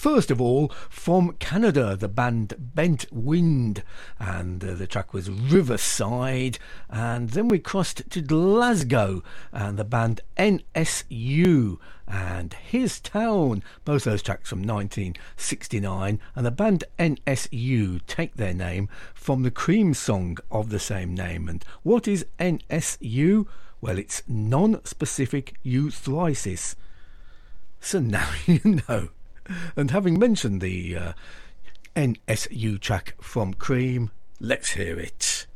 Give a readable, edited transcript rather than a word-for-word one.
first of all, from Canada, the band Bent Wind, and the track was Riverside. And then we crossed to Glasgow, and the band NSU, and His Town, both those tracks from 1969. And the band NSU take their name from the Cream song of the same name. And what is NSU? Well, it's non-specific euthrysis. So now you know. And having mentioned the NSU track from Cream, let's hear it.